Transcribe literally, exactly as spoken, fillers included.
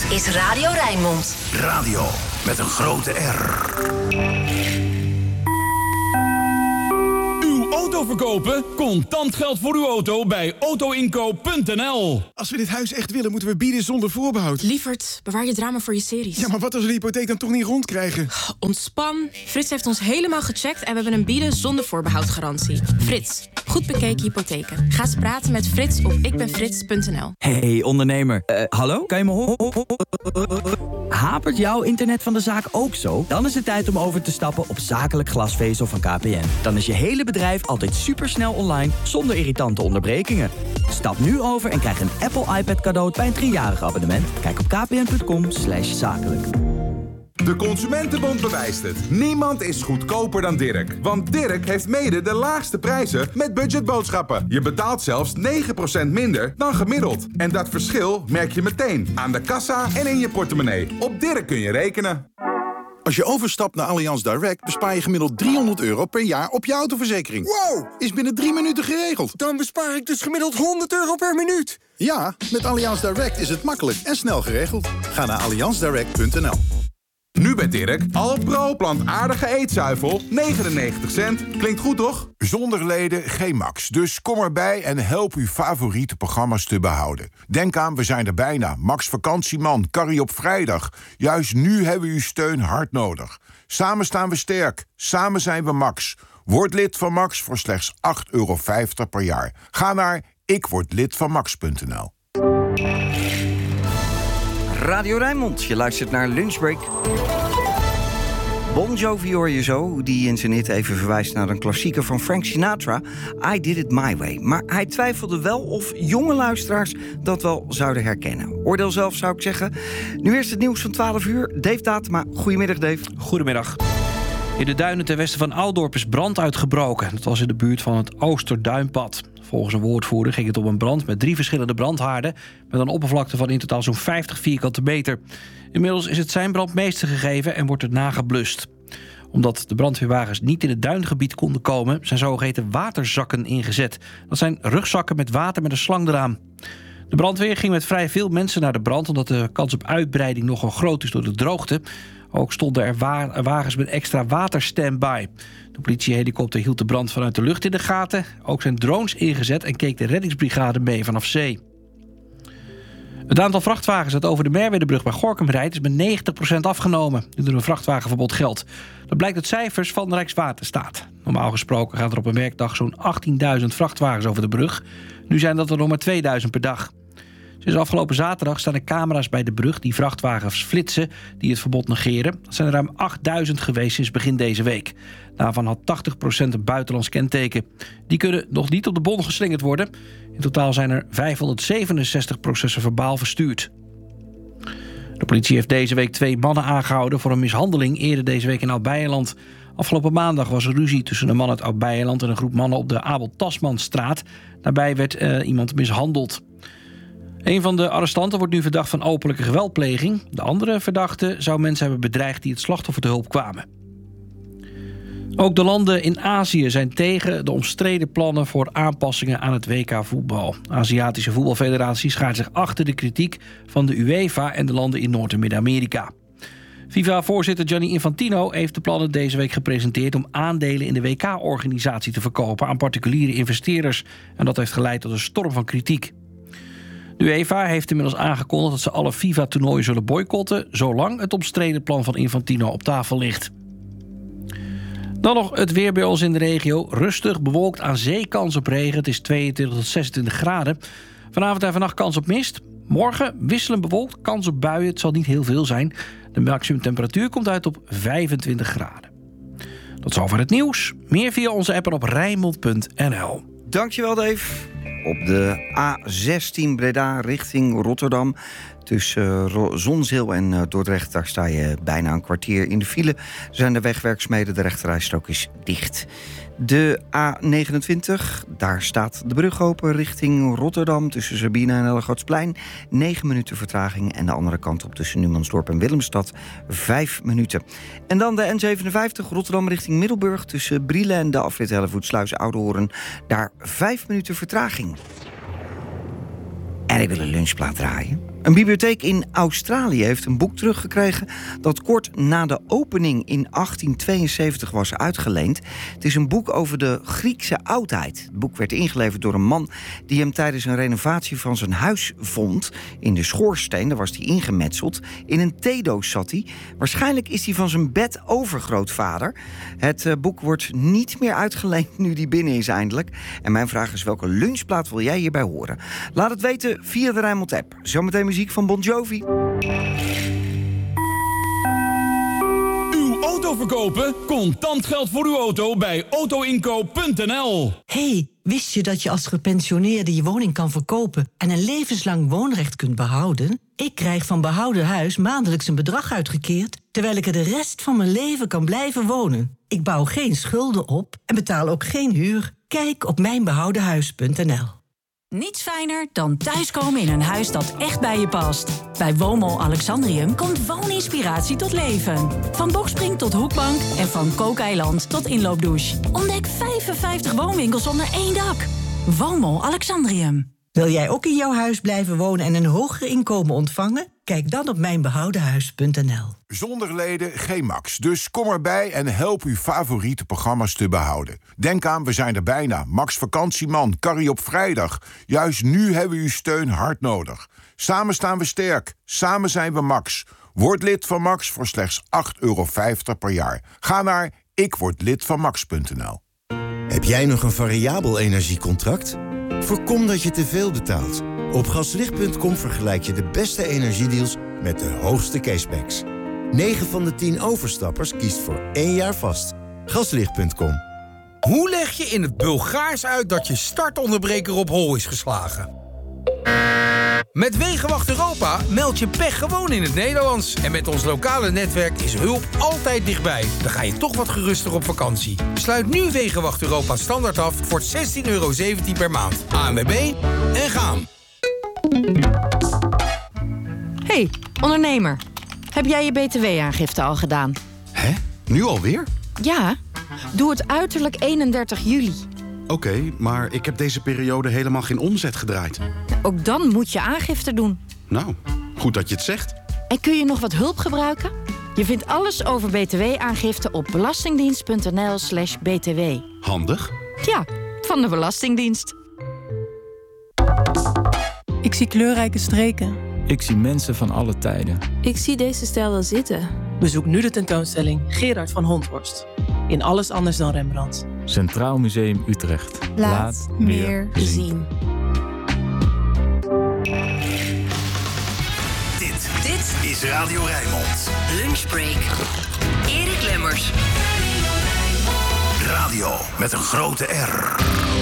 is Radio Rijnmond. Radio met een grote R. Uw auto verkopen? Contant geld voor uw auto bij autoinkoop punt n l. Als we dit huis echt willen, moeten we bieden zonder voorbehoud. Lievert, bewaar je drama voor je series. Ja, maar wat als we de hypotheek dan toch niet rondkrijgen? Ontspan. Frits heeft ons helemaal gecheckt en we hebben een bieden zonder voorbehoud garantie. Frits, goed bekeken hypotheken. Ga eens praten met Frits op ikbenfrits punt n l. Hey ondernemer, uh, hallo? Kan je me horen? Hapert jouw internet van de zaak ook zo? Dan is het tijd om over te stappen op zakelijk glasvezel van K P N. Dan is je hele bedrijf altijd supersnel online zonder irritante onderbrekingen. Stap nu over en krijg een Apple iPad cadeau bij een driejarig abonnement. Kijk op kpn punt com slash zakelijk. De Consumentenbond bewijst het. Niemand is goedkoper dan Dirk. Want Dirk heeft mede de laagste prijzen met budgetboodschappen. Je betaalt zelfs negen procent minder dan gemiddeld. En dat verschil merk je meteen aan de kassa en in je portemonnee. Op Dirk kun je rekenen. Als je overstapt naar Allianz Direct bespaar je gemiddeld driehonderd euro per jaar op je autoverzekering. Wow! Is binnen drie minuten geregeld. Dan bespaar ik dus gemiddeld honderd euro per minuut. Ja, met Allianz Direct is het makkelijk en snel geregeld. Ga naar allianz direct punt n l. Nu bij Dirk, alle pro-plantaardige eetzuivel, negenennegentig cent. Klinkt goed, toch? Zonder leden geen Max. Dus kom erbij en help uw favoriete programma's te behouden. Denk aan, we zijn er bijna. Max Vakantieman, Carrie op vrijdag. Juist nu hebben we uw steun hard nodig. Samen staan we sterk. Samen zijn we Max. Word lid van Max voor slechts acht euro vijftig per jaar. Ga naar ikwordlidvanmax punt n l. Radio Rijnmond, je luistert naar Lunchbreak. Bon Jovi hoor je zo, die in zijn hit even verwijst naar een klassieker van Frank Sinatra, I Did It My Way. Maar hij twijfelde wel of jonge luisteraars dat wel zouden herkennen. Oordeel zelf, zou ik zeggen. Nu eerst het nieuws van twaalf uur. Dave Datema, goedemiddag Dave. Goedemiddag. In de duinen ten westen van Oudorp is brand uitgebroken. Dat was in de buurt van het Oosterduinpad. Volgens een woordvoerder ging het om een brand met drie verschillende brandhaarden met een oppervlakte van in totaal zo'n vijftig vierkante meter. Inmiddels is het zijn brandmeester gegeven en wordt het nageblust. Omdat de brandweerwagens niet in het duingebied konden komen, zijn zogeheten waterzakken ingezet. Dat zijn rugzakken met water met een slang eraan. De brandweer ging met vrij veel mensen naar de brand, omdat de kans op uitbreiding nogal groot is door de droogte. Ook stonden er wa- wagens met extra waterstandby. De politiehelikopter hield de brand vanuit de lucht in de gaten. Ook zijn drones ingezet en keek de reddingsbrigade mee vanaf zee. Het aantal vrachtwagens dat over de Merwedebrug bij Gorinchem rijdt is met negentig procent afgenomen. Nu er een vrachtwagenverbod geldt. Dat blijkt uit cijfers van Rijkswaterstaat. Normaal gesproken gaan er op een werkdag zo'n achttienduizend vrachtwagens over de brug. Nu zijn dat er nog maar tweeduizend per dag. Sinds afgelopen zaterdag staan er camera's bij de brug die vrachtwagens flitsen die het verbod negeren. Dat zijn er ruim achtduizend geweest sinds begin deze week. Daarvan had tachtig procent een buitenlands kenteken. Die kunnen nog niet op de bon geslingerd worden. In totaal zijn er vijfhonderdzevenenzestig processen verbaal verstuurd. De politie heeft deze week twee mannen aangehouden voor een mishandeling eerder deze week in Oud-Beijerland. Afgelopen maandag was er ruzie tussen een man uit Oud-Beijerland en een groep mannen op de Abel Tasmanstraat. Daarbij werd uh, iemand mishandeld. Een van de arrestanten wordt nu verdacht van openlijke geweldpleging. De andere verdachte zou mensen hebben bedreigd die het slachtoffer te hulp kwamen. Ook de landen in Azië zijn tegen de omstreden plannen voor aanpassingen aan het W K voetbal. De Aziatische voetbalfederatie schaart zich achter de kritiek van de UEFA en de landen in Noord- en Midden-Amerika. FIFA-voorzitter Gianni Infantino heeft de plannen deze week gepresenteerd om aandelen in de W K-organisatie te verkopen aan particuliere investeerders. En dat heeft geleid tot een storm van kritiek. De UEFA heeft inmiddels aangekondigd dat ze alle FIFA-toernooien zullen boycotten, zolang het omstreden plan van Infantino op tafel ligt. Dan nog het weer bij ons in de regio. Rustig, bewolkt, aan zee kans op regen. Het is tweeëntwintig tot zesentwintig graden. Vanavond en vannacht kans op mist. Morgen wisselend bewolkt, kans op buien. Het zal niet heel veel zijn. De maximumtemperatuur komt uit op vijfentwintig graden. Tot zover het nieuws. Meer via onze app en op rijnmond punt n l. Dankjewel Dave. Op de A zestien Breda richting Rotterdam. Tussen Zonzeel en Dordrecht, daar sta je bijna een kwartier in de file. Zijn de wegwerkzaamheden, de rechterrijstrook is dicht. De A negenentwintig, daar staat de brug open richting Rotterdam. Tussen Sabine en Hellegootsplein. negen minuten vertraging. En de andere kant op tussen Numansdorp en Willemstad. vijf minuten. En dan de N zevenenvijftig, Rotterdam richting Middelburg. Tussen Brielen en de afrit Hellevoetsluis-Oudehoorn. Daar vijf minuten vertraging. Daar vijf minuten vertraging. En de andere kant op tussen Numansdorp en Willemstad. vijf minuten. En dan de N zevenenvijftig Rotterdam richting Middelburg tussen Brielen en de afrit Hellevoetsluis Oudehoorn. Daar vijf minuten vertraging. En ik wil een lunchplaat draaien. Een bibliotheek in Australië heeft een boek teruggekregen dat kort na de opening in achttien tweeënzeventig was uitgeleend. Het is een boek over de Griekse oudheid. Het boek werd ingeleverd door een man die hem tijdens een renovatie van zijn huis vond. In de schoorsteen, daar was hij ingemetseld. In een theedoos zat hij. Waarschijnlijk is hij van zijn bed overgrootvader. Het uh, boek wordt niet meer uitgeleend nu die binnen is eindelijk. En mijn vraag is, welke lunchplaat wil jij hierbij horen? Laat het weten via de Rijnmond app. Zometeen muziek van Bon Jovi. Uw auto verkopen? Contant geld voor uw auto bij auto inkoop punt n l. Hey, wist je dat je als gepensioneerde je woning kan verkopen en een levenslang woonrecht kunt behouden? Ik krijg van Behouden Huis maandelijks een bedrag uitgekeerd, terwijl ik er de rest van mijn leven kan blijven wonen. Ik bouw geen schulden op en betaal ook geen huur. Kijk op mijn behouden huis punt n l. Niets fijner dan thuiskomen in een huis dat echt bij je past. Bij Woonmol Alexandrium komt wooninspiratie tot leven. Van boxspring tot hoekbank en van kookeiland tot inloopdouche. Ontdek vijfenvijftig woonwinkels onder één dak. Woonmol Alexandrium. Wil jij ook in jouw huis blijven wonen en een hoger inkomen ontvangen? Kijk dan op mijn behouden huis punt n l. Zonder leden geen Max, dus kom erbij en help uw favoriete programma's te behouden. Denk aan, we zijn er bijna. Max Vakantieman, Carrie op vrijdag. Juist nu hebben we uw steun hard nodig. Samen staan we sterk, samen zijn we Max. Word lid van Max voor slechts acht euro vijftig per jaar. Ga naar ik word lid van max punt n l. Heb jij nog een variabel energiecontract? Voorkom dat je te veel betaalt. Op gaslicht punt com vergelijk je de beste energiedeals met de hoogste cashbacks. negen van de tien overstappers kiest voor één jaar vast. gaslicht punt com. Hoe leg je in het Bulgaars uit dat je startonderbreker op hol is geslagen? Met Wegenwacht Europa meld je pech gewoon in het Nederlands. En met ons lokale netwerk is hulp altijd dichtbij. Dan ga je toch wat geruster op vakantie. Sluit nu Wegenwacht Europa standaard af voor zestien euro zeventien per maand. A N W B en gaan. Hey, ondernemer. Heb jij je B T W-aangifte al gedaan? Hè? Nu alweer? Ja, doe het uiterlijk eenendertig juli. Oké, okay, maar ik heb deze periode helemaal geen omzet gedraaid. Ook dan moet je aangifte doen. Nou, goed dat je het zegt. En kun je nog wat hulp gebruiken? Je vindt alles over B T W-aangifte op belastingdienst punt n l slash b t w. Handig. Ja, van de Belastingdienst. Ik zie kleurrijke streken. Ik zie mensen van alle tijden. Ik zie deze stijl wel zitten. Bezoek nu de tentoonstelling Gerard van Honthorst. In Alles anders dan Rembrandt. Centraal Museum Utrecht. Laat, Laat meer zien. zien. Dit, dit is Radio Rijnmond. Lunchbreak. Erik Lemmers. Radio met een grote R.